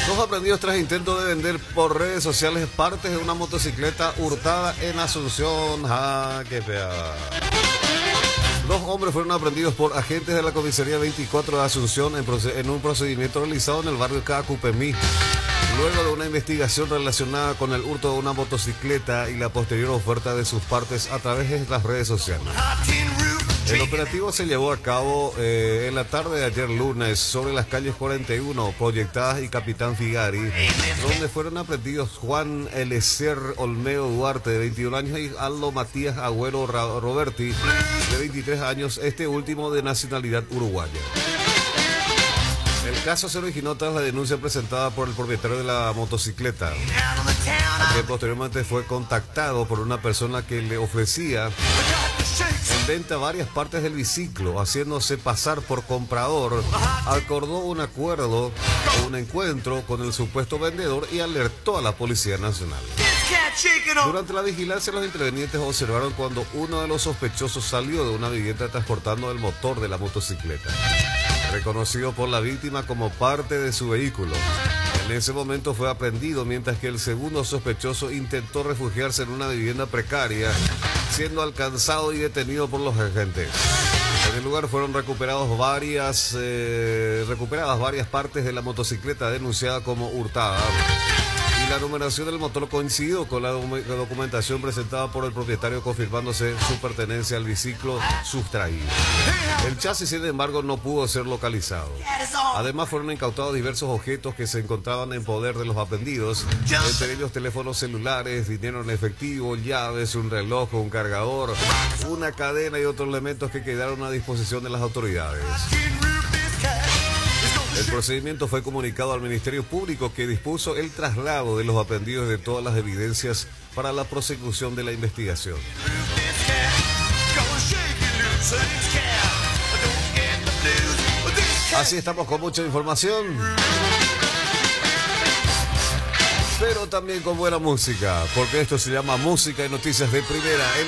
Dos aprendidos tras intento de vender por redes sociales partes de una motocicleta hurtada en Asunción. ¡Ah, qué fea! Dos hombres fueron aprendidos por agentes de la comisaría 24 de Asunción en un procedimiento realizado en el barrio Cacupemí, luego de una investigación relacionada con el hurto de una motocicleta y la posterior oferta de sus partes a través de las redes sociales. El operativo se llevó a cabo en la tarde de ayer lunes sobre las calles 41, Proyectadas y Capitán Figari, donde fueron aprendidos Juan Elecer Olmedo Duarte, de 21 años, y Aldo Matías Agüero Roberti, de 23 años, este último de nacionalidad uruguaya. El caso se originó tras la denuncia presentada por el propietario de la motocicleta, que posteriormente fue contactado por una persona que le ofrecía en venta varias partes del biciclo, haciéndose pasar por comprador. Acordó un acuerdo o un encuentro con el supuesto vendedor y alertó a la Policía Nacional. Durante la vigilancia, los intervenientes observaron cuando uno de los sospechosos salió de una vivienda transportando el motor de la motocicleta, reconocido por la víctima como parte de su vehículo. En ese momento fue aprehendido, mientras que el segundo sospechoso intentó refugiarse en una vivienda precaria, siendo alcanzado y detenido por los agentes. En el lugar fueron recuperadas varias partes de la motocicleta denunciada como hurtada, y la numeración del motor coincidió con la documentación presentada por el propietario, confirmándose su pertenencia al biciclo sustraído. El chasis, sin embargo, no pudo ser localizado. Además, fueron incautados diversos objetos que se encontraban en poder de los aprendidos, entre ellos teléfonos celulares, dinero en efectivo, llaves, un reloj, un cargador, una cadena y otros elementos que quedaron a disposición de las autoridades. El procedimiento fue comunicado al Ministerio Público, que dispuso el traslado de los aprendidos de todas las evidencias para la prosecución de la investigación. Así estamos con mucha información, pero también con buena música, porque esto se llama Música y Noticias de Primera en